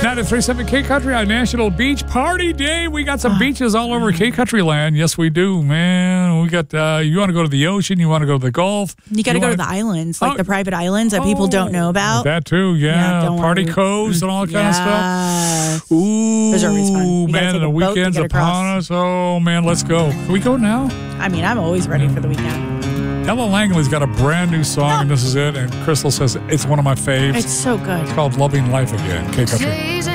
93.7 K Country on National Beach Party Day. We got some beaches all over K Country land. Yes, we do, man. We got. You want to go to the ocean? You want to go to the Gulf? You got to go to the islands, like the private islands that people don't know about. That too, yeah. Party coves and all kind of stuff. Ooh, those are always fun. Man, the weekend's upon us. Oh man, let's go. Can we go now? I mean, I'm always ready for the weekend. Ella Langley's got a brand new song, and this is it. And Crystal says it's one of my faves. It's so good. It's called "Loving Life Again." K Country.